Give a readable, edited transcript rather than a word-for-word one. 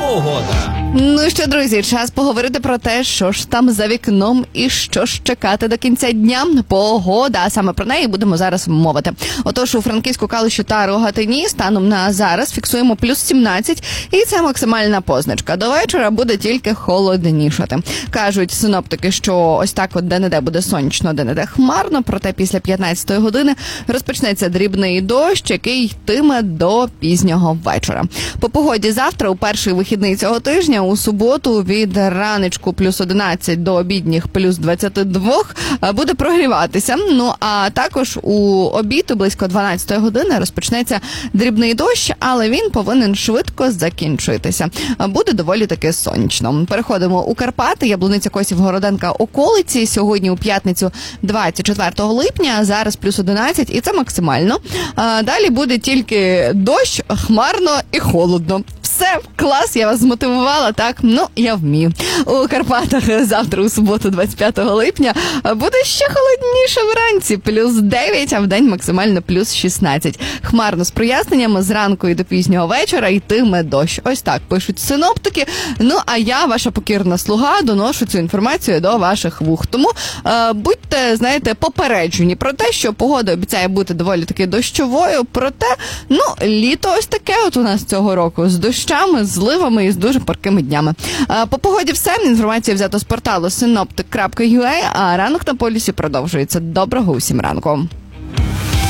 погода. Ну що, друзі, час поговорити про те, що ж там за вікном і що ж чекати до кінця дня. Погода, а саме про неї будемо зараз мовити. Отож, у Франківську, Калуші та Рогатині станом на зараз фіксуємо плюс 17, і це максимальна позначка. До вечора буде тільки холоднішати. Кажуть синоптики, що ось так от де-не-де буде сонячно, де-не-де хмарно, проте після 15-ї години розпочнеться дрібний дощ, який йтиме до пізнього вечора. По погоді завтра, у перший вихідний цього тижня, у суботу від ранечку плюс 11 до обідніх плюс 22 буде прогріватися. Ну, а також у обід близько 12 години розпочнеться дрібний дощ, але він повинен швидко закінчитися. Буде доволі таки сонячно. Переходимо у Карпати, Яблуниця, Косів, Городенка, околиці. Сьогодні у п'ятницю 24 липня, зараз плюс 11, і це максимально. Далі буде тільки дощ, хмарно і холодно. Все, клас, я вас змотивувала, так? Ну, я вмію. У Карпатах завтра, у суботу, 25 липня, буде ще холодніше вранці, плюс 9, а вдень максимально плюс 16. Хмарно з проясненнями, зранку і до пізнього вечора йтиме дощ. Ось так пишуть синоптики. Ну, а я, ваша покірна слуга, доношу цю інформацію до ваших вух. Тому будьте, знаєте, попереджені про те, що погода обіцяє бути доволі таки дощовою, проте, ну, літо ось таке от у нас цього року, з дощами, зливами і з дуже паркими днями. По погоді все. Інформація взята з порталу synoptic.ua, а ранок на полюсі продовжується. Доброго усім ранку.